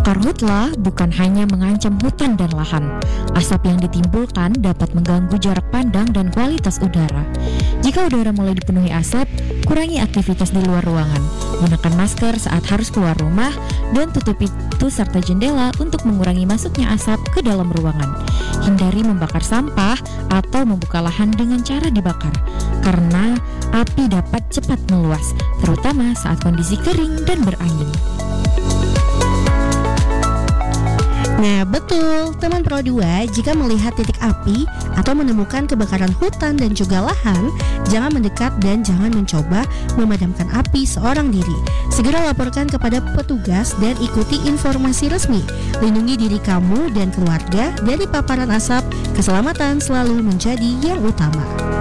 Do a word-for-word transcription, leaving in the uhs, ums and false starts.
Karhutlah bukan hanya mengancam hutan dan lahan. Asap yang ditimbulkan dapat mengganggu jarak pandang dan kualitas udara. Jika udara mulai dipenuhi asap, kurangi aktivitas di luar ruangan. Gunakan masker saat harus keluar rumah dan tutup pintu serta jendela untuk mengurangi masuknya asap ke dalam ruangan. Hindari membakar sampah atau membuka lahan dengan cara dibakar, karena api dapat cepat meluas, terutama saat kondisi kering dan berangin. Nah betul, teman Pro dua, jika melihat titik api atau menemukan kebakaran hutan dan juga lahan, jangan mendekat dan jangan mencoba memadamkan api seorang diri. Segera laporkan kepada petugas dan ikuti informasi resmi. Lindungi diri kamu dan keluarga dari paparan asap, keselamatan selalu menjadi yang utama.